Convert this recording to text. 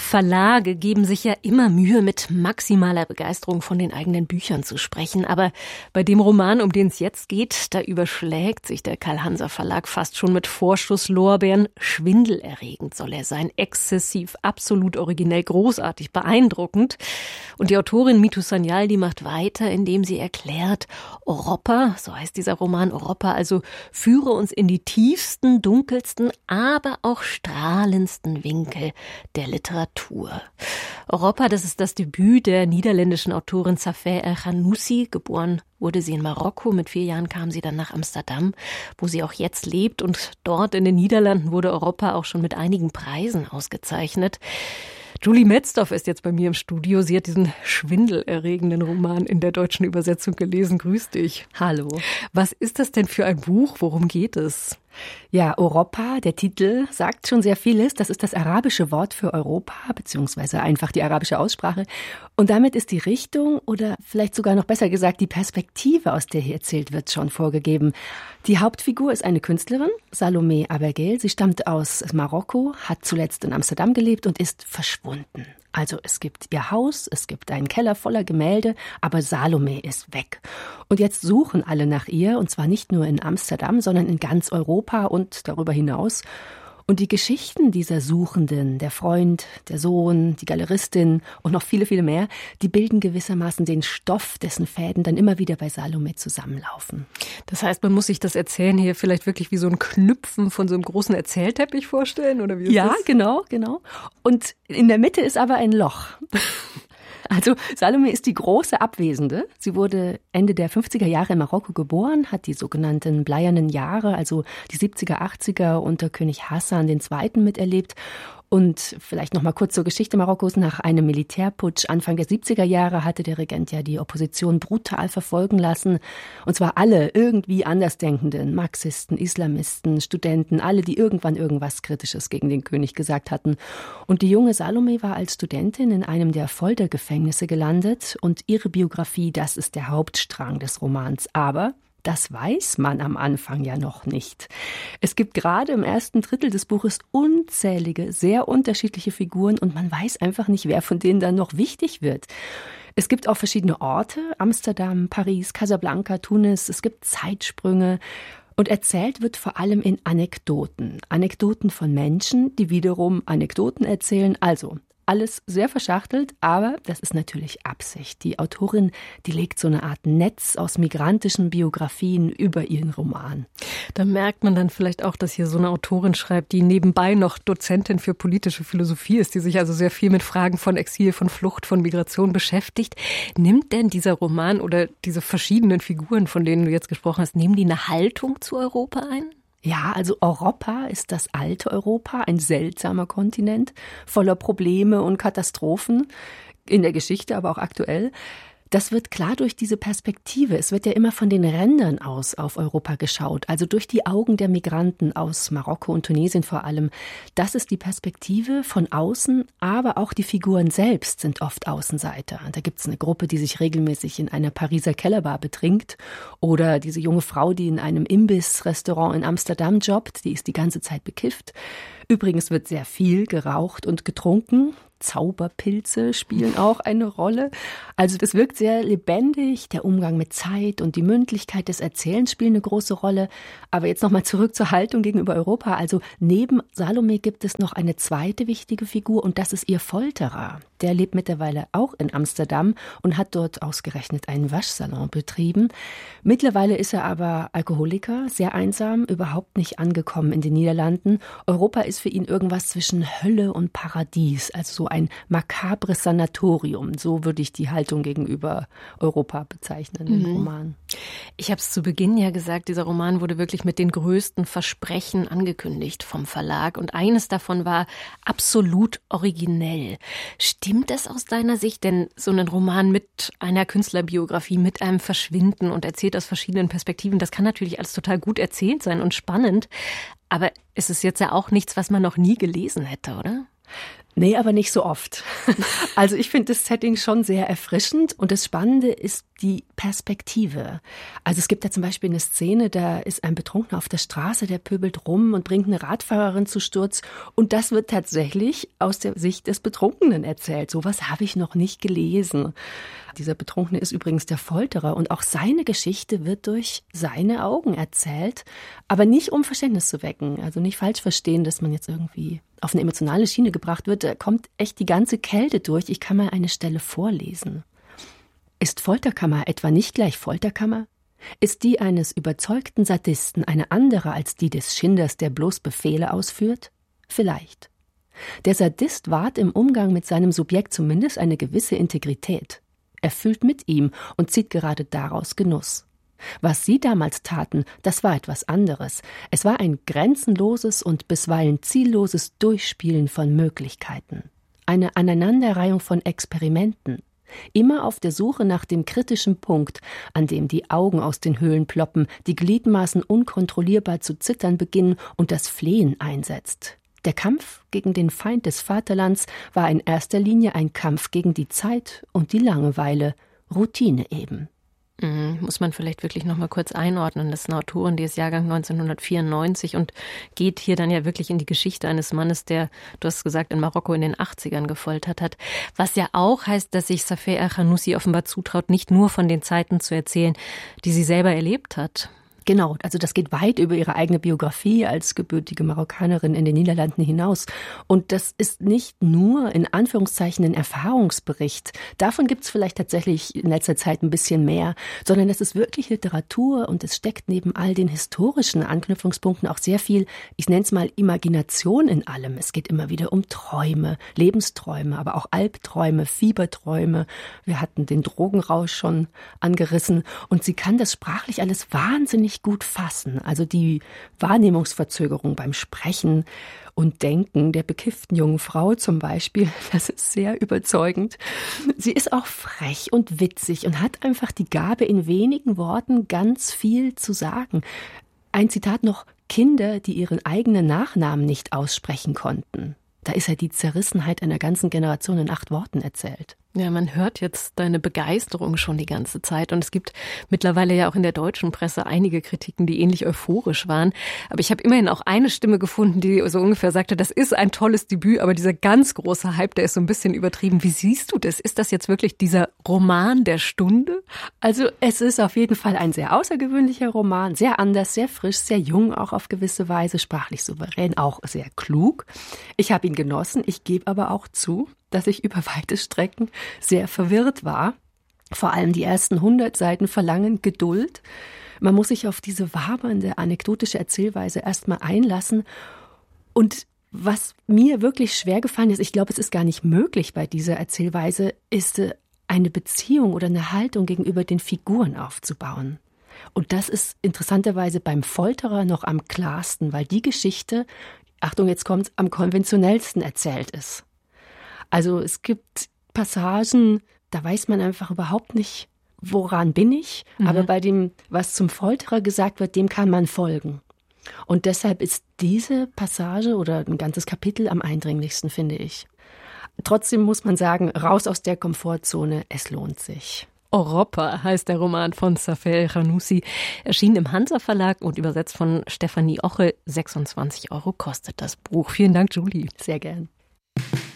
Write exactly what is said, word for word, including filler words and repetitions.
Verlage geben sich ja immer Mühe, mit maximaler Begeisterung von den eigenen Büchern zu sprechen. Aber bei dem Roman, um den es jetzt geht, da überschlägt sich der Karl-Hanser-Verlag fast schon mit Vorschusslorbeeren. Schwindelerregend soll er sein. Exzessiv, absolut originell, großartig, beeindruckend. Und die Autorin Mitu Sanyal, die macht weiter, indem sie erklärt, Europa, so heißt dieser Roman, Europa, also führe uns in die tiefsten, dunkelsten, aber auch strahlendsten Winkel der Literatur. Europa, das ist das Debüt der niederländischen Autorin Safia El Ghanoussi. Geboren wurde sie in Marokko. Mit vier Jahren kam sie dann nach Amsterdam, wo sie auch jetzt lebt. Und dort in den Niederlanden wurde Europa auch schon mit einigen Preisen ausgezeichnet. Julie Metzdorf ist jetzt bei mir im Studio. Sie hat diesen schwindelerregenden Roman in der deutschen Übersetzung gelesen. Grüß dich. Hallo. Was ist das denn für ein Buch? Worum geht es? Ja, Europa, der Titel, sagt schon sehr vieles. Das ist das arabische Wort für Europa, beziehungsweise einfach die arabische Aussprache. Und damit ist die Richtung oder vielleicht sogar noch besser gesagt die Perspektive, aus der hier erzählt wird, schon vorgegeben. Die Hauptfigur ist eine Künstlerin, Salomé Abergel. Sie stammt aus Marokko, hat zuletzt in Amsterdam gelebt und ist verschwunden. Also es gibt ihr Haus, es gibt einen Keller voller Gemälde, aber Salome ist weg. Und jetzt suchen alle nach ihr, und zwar nicht nur in Amsterdam, sondern in ganz Europa und darüber hinaus. Und die Geschichten dieser Suchenden, der Freund, der Sohn, die Galeristin und noch viele, viele mehr, die bilden gewissermaßen den Stoff, dessen Fäden dann immer wieder bei Salome zusammenlaufen. Das heißt, man muss sich das Erzählen hier vielleicht wirklich wie so ein Knüpfen von so einem großen Erzählteppich vorstellen, oder wie ist ja, das? Ja, genau, genau. Und in der Mitte ist aber ein Loch. Also Salome ist die große Abwesende. Sie wurde Ende der fünfziger Jahre in Marokko geboren, hat die sogenannten bleiernen Jahre, also die siebziger, achtziger unter König Hassan der Zweite miterlebt. Und vielleicht noch mal kurz zur Geschichte Marokkos. Nach einem Militärputsch Anfang der siebziger Jahre hatte der Regent ja die Opposition brutal verfolgen lassen. Und zwar alle irgendwie Andersdenkenden, Marxisten, Islamisten, Studenten, alle, die irgendwann irgendwas Kritisches gegen den König gesagt hatten. Und die junge Salome war als Studentin in einem der Foltergefängnisse gelandet. Und ihre Biografie, das ist der Hauptstrang des Romans. Aber das weiß man am Anfang ja noch nicht. Es gibt gerade im ersten Drittel des Buches unzählige, sehr unterschiedliche Figuren und man weiß einfach nicht, wer von denen dann noch wichtig wird. Es gibt auch verschiedene Orte, Amsterdam, Paris, Casablanca, Tunis, es gibt Zeitsprünge. Und erzählt wird vor allem in Anekdoten. Anekdoten von Menschen, die wiederum Anekdoten erzählen. Also alles sehr verschachtelt, aber das ist natürlich Absicht. Die Autorin, die legt so eine Art Netz aus migrantischen Biografien über ihren Roman. Da merkt man dann vielleicht auch, dass hier so eine Autorin schreibt, die nebenbei noch Dozentin für politische Philosophie ist, die sich also sehr viel mit Fragen von Exil, von Flucht, von Migration beschäftigt. Nimmt denn dieser Roman oder diese verschiedenen Figuren, von denen du jetzt gesprochen hast, nehmen die eine Haltung zu Europa ein? Ja, also Europa ist das alte Europa, ein seltsamer Kontinent, voller Probleme und Katastrophen, in der Geschichte, aber auch aktuell. Das wird klar durch diese Perspektive. Es wird ja immer von den Rändern aus auf Europa geschaut, also durch die Augen der Migranten aus Marokko und Tunesien vor allem. Das ist die Perspektive von außen, aber auch die Figuren selbst sind oft Außenseiter. Da gibt es eine Gruppe, die sich regelmäßig in einer Pariser Kellerbar betrinkt oder diese junge Frau, die in einem Imbissrestaurant in Amsterdam jobbt, die ist die ganze Zeit bekifft. Übrigens wird sehr viel geraucht und getrunken. Zauberpilze spielen auch eine Rolle. Also das wirkt sehr lebendig. Der Umgang mit Zeit und die Mündlichkeit des Erzählens spielen eine große Rolle. Aber jetzt nochmal zurück zur Haltung gegenüber Europa. Also neben Salome gibt es noch eine zweite wichtige Figur und das ist ihr Folterer. Der lebt mittlerweile auch in Amsterdam und hat dort ausgerechnet einen Waschsalon betrieben. Mittlerweile ist er aber Alkoholiker, sehr einsam, überhaupt nicht angekommen in den Niederlanden. Europa ist für ihn irgendwas zwischen Hölle und Paradies, also so ein makabres Sanatorium. So würde ich die Haltung gegenüber Europa bezeichnen im mhm. Roman. Ich habe es zu Beginn ja gesagt, dieser Roman wurde wirklich mit den größten Versprechen angekündigt vom Verlag. Und eines davon war absolut originell. Stimmt das aus deiner Sicht? Denn so ein Roman mit einer Künstlerbiografie, mit einem Verschwinden und erzählt aus verschiedenen Perspektiven, das kann natürlich alles total gut erzählt sein und spannend. Aber es ist jetzt ja auch nichts, was man noch nie gelesen hätte, oder? Nee, aber nicht so oft. Also ich finde das Setting schon sehr erfrischend und das Spannende ist die Perspektive. Also es gibt da zum Beispiel eine Szene, da ist ein Betrunkener auf der Straße, der pöbelt rum und bringt eine Radfahrerin zu Sturz und das wird tatsächlich aus der Sicht des Betrunkenen erzählt. Sowas habe ich noch nicht gelesen. Dieser Betrunkene ist übrigens der Folterer und auch seine Geschichte wird durch seine Augen erzählt, aber nicht um Verständnis zu wecken. Also nicht falsch verstehen, dass man jetzt irgendwie auf eine emotionale Schiene gebracht wird. Da kommt echt die ganze Kälte durch. Ich kann mal eine Stelle vorlesen. Ist Folterkammer etwa nicht gleich Folterkammer? Ist die eines überzeugten Sadisten eine andere als die des Schinders, der bloß Befehle ausführt? Vielleicht. Der Sadist wahrt im Umgang mit seinem Subjekt zumindest eine gewisse Integrität. Er fühlt mit ihm und zieht gerade daraus Genuss. Was sie damals taten, das war etwas anderes. Es war ein grenzenloses und bisweilen zielloses Durchspielen von Möglichkeiten. Eine Aneinanderreihung von Experimenten. Immer auf der Suche nach dem kritischen Punkt, an dem die Augen aus den Höhlen ploppen, die Gliedmaßen unkontrollierbar zu zittern beginnen und das Flehen einsetzt. Der Kampf gegen den Feind des Vaterlands war in erster Linie ein Kampf gegen die Zeit und die Langeweile, Routine eben. Mhm, muss man vielleicht wirklich noch mal kurz einordnen. Das ist eine Autorin, die ist Jahrgang neunzehnhundertvierundneunzig und geht hier dann ja wirklich in die Geschichte eines Mannes, der, du hast gesagt, in Marokko in den achtzigern gefoltert hat. Was ja auch heißt, dass sich Safie El-Hanoussi offenbar zutraut, nicht nur von den Zeiten zu erzählen, die sie selber erlebt hat. Genau, also das geht weit über ihre eigene Biografie als gebürtige Marokkanerin in den Niederlanden hinaus. Und das ist nicht nur in Anführungszeichen ein Erfahrungsbericht. Davon gibt es vielleicht tatsächlich in letzter Zeit ein bisschen mehr, sondern es ist wirklich Literatur und es steckt neben all den historischen Anknüpfungspunkten auch sehr viel, ich nenne es mal Imagination in allem. Es geht immer wieder um Träume, Lebensträume, aber auch Albträume, Fieberträume. Wir hatten den Drogenrausch schon angerissen und sie kann das sprachlich alles wahnsinnig gut fassen. Also die Wahrnehmungsverzögerung beim Sprechen und Denken der bekifften jungen Frau zum Beispiel, das ist sehr überzeugend. Sie ist auch frech und witzig und hat einfach die Gabe, in wenigen Worten ganz viel zu sagen. Ein Zitat noch: Kinder, die ihren eigenen Nachnamen nicht aussprechen konnten. Da ist ja die Zerrissenheit einer ganzen Generation in acht Worten erzählt. Ja, man hört jetzt deine Begeisterung schon die ganze Zeit und es gibt mittlerweile ja auch in der deutschen Presse einige Kritiken, die ähnlich euphorisch waren. Aber ich habe immerhin auch eine Stimme gefunden, die so ungefähr sagte, das ist ein tolles Debüt, aber dieser ganz große Hype, der ist so ein bisschen übertrieben. Wie siehst du das? Ist das jetzt wirklich dieser Roman der Stunde? Also es ist auf jeden Fall ein sehr außergewöhnlicher Roman, sehr anders, sehr frisch, sehr jung auch auf gewisse Weise, sprachlich souverän, auch sehr klug. Ich habe ihn genossen, ich gebe aber auch zu, dass ich über weite Strecken sehr verwirrt war. Vor allem die ersten hundert Seiten verlangen Geduld. Man muss sich auf diese wabernde, anekdotische Erzählweise erstmal einlassen. Und was mir wirklich schwer gefallen ist, ich glaube, es ist gar nicht möglich bei dieser Erzählweise, ist eine Beziehung oder eine Haltung gegenüber den Figuren aufzubauen. Und das ist interessanterweise beim Folterer noch am klarsten, weil die Geschichte, Achtung, jetzt kommt's, am konventionellsten erzählt ist. Also es gibt Passagen, da weiß man einfach überhaupt nicht, woran bin ich. Mhm. Aber bei dem, was zum Folterer gesagt wird, dem kann man folgen. Und deshalb ist diese Passage oder ein ganzes Kapitel am eindringlichsten, finde ich. Trotzdem muss man sagen, raus aus der Komfortzone, es lohnt sich. Europa heißt der Roman von Safie El-Hanoussi, erschienen im Hansa Verlag und übersetzt von Stefanie Oche. sechsundzwanzig Euro kostet das Buch. Vielen Dank, Julie. Sehr gern.